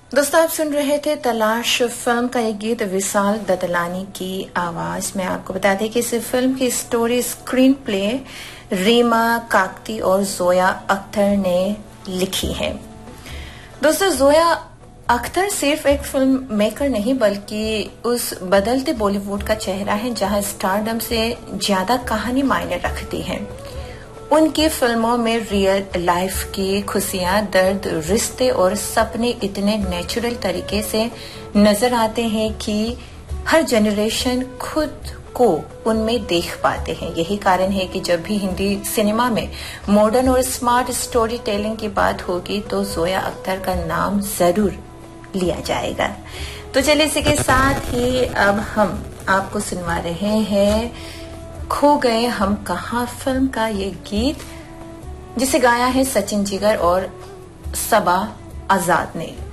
दोस्तों, आप सुन रहे थे तलाश फिल्म का ये गीत विशाल ददलानी की आवाज में। आपको बता दें कि इस फिल्म की story screen play Reema Kakati और जोया अख्तर ने लिखी है। दोस्तों, जोया अख्तर सिर्फ एक फिल्म मेकर नहीं बल्कि उस बदलते बॉलीवुड का चेहरा है जहां स्टारडम से ज्यादा कहानी मायने रखती है। उनकी फिल्मों में रियल लाइफ की खुशियां, दर्द, रिश्ते और सपने इतने नेचुरल तरीके से नजर आते हैं कि हर जनरेशन खुद को उनमें देख पाते हैं। यही कारण है कि जब भी हिंदी सिनेमा में मॉडर्न और स्मार्ट स्टोरी टेलिंग की बात होगी तो जोया अख्तर का नाम जरूर लिया जाएगा। तो चलिए इसी के साथ ही अब हम आपको सुनवा रहे हैं खो गए हम कहां फिल्म का ये गीत, जिसे गाया है सचिन जिगर और सबा आजाद ने।